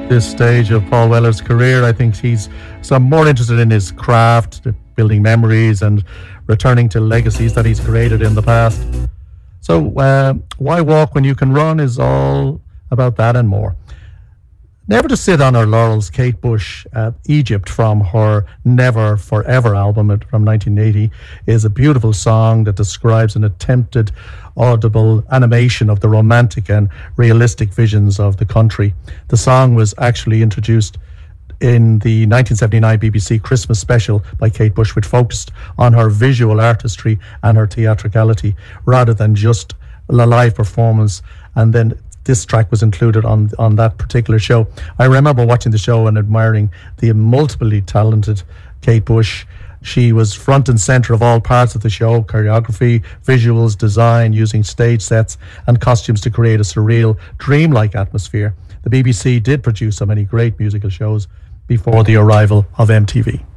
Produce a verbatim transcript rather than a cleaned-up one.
this stage of Paul Weller's career. I think he's some more interested in his craft, building memories and returning to legacies that he's created in the past. So uh, why walk when you can run is all about that and more. Never to sit on her laurels, Kate Bush, uh, Egypt, from her Never Forever album from nineteen eighty, is a beautiful song that describes an attempted audible animation of the romantic and realistic visions of the country. The song was actually introduced in the nineteen seventy-nine B B C Christmas special by Kate Bush, which focused on her visual artistry and her theatricality rather than just a live performance. And then this track was included on on that particular show. I remember watching the show and admiring the multiply talented Kate Bush. She was front and center of all parts of the show: choreography, visuals, design, using stage sets and costumes to create a surreal, dreamlike atmosphere. The B B C did produce so many great musical shows before the arrival of M T V.